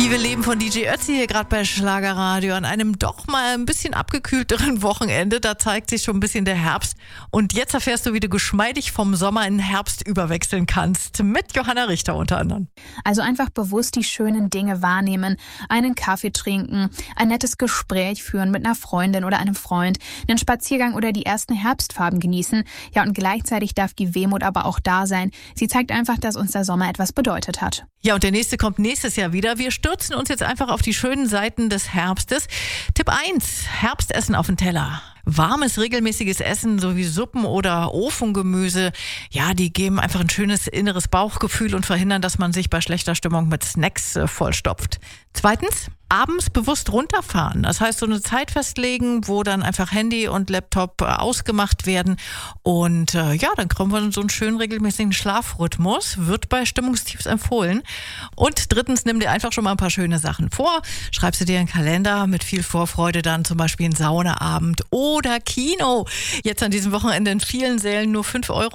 Wie wir leben von DJ Ötzi hier gerade bei Schlagerradio an einem doch mal ein bisschen abgekühlteren Wochenende. Da zeigt sich schon ein bisschen der Herbst. Und jetzt erfährst du, wie du geschmeidig vom Sommer in den Herbst überwechseln kannst. Mit Johanna Richter unter anderem. Also einfach bewusst die schönen Dinge wahrnehmen. Einen Kaffee trinken, ein nettes Gespräch führen mit einer Freundin oder einem Freund, einen Spaziergang oder die ersten Herbstfarben genießen. Ja, und gleichzeitig darf die Wehmut aber auch da sein. Sie zeigt einfach, dass uns der Sommer etwas bedeutet hat. Ja, und der nächste kommt nächstes Jahr wieder. Wir stürzen uns jetzt einfach auf die schönen Seiten des Herbstes. Tipp 1, Herbstessen auf den Teller. Warmes, regelmäßiges Essen sowie Suppen oder Ofengemüse, ja, die geben einfach ein schönes inneres Bauchgefühl und verhindern, dass man sich bei schlechter Stimmung mit Snacks vollstopft. Zweitens, abends bewusst runterfahren. Das heißt, so eine Zeit festlegen, wo dann einfach Handy und Laptop ausgemacht werden. Und dann kommen wir in so einen schönen regelmäßigen Schlafrhythmus. Wird bei Stimmungstiefs empfohlen. Und drittens, nimm dir einfach schon mal ein paar schöne Sachen vor. Schreib sie dir in den Kalender mit viel Vorfreude dann zum Beispiel einen Saunaabend oder Kino. Jetzt an diesem Wochenende in vielen Sälen nur 5 Euro.